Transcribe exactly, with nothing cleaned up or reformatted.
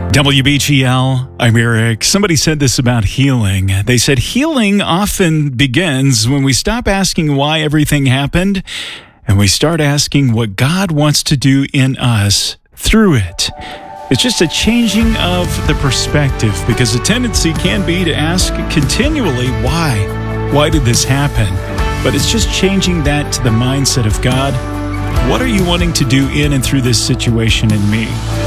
W B G L, I'm Eric. Somebody said this about healing. They said healing often begins when we stop asking why everything happened and we start asking what God wants to do in us through it. It's just a changing of the perspective, because the tendency can be to ask continually, why? Why did this happen? But it's just changing that to the mindset of God. What are you wanting to do in and through this situation in me?